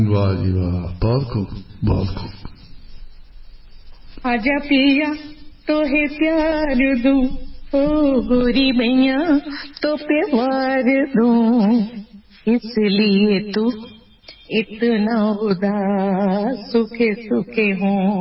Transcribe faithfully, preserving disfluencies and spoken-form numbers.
वाह जी वाह, बहुत खूब बहुत खूब। आजा पिया तो है प्यार दूं, ओ गोरी मैया तो प्यार दूं, इसलिए तू इतना उदास सुखे सुखे हूँ।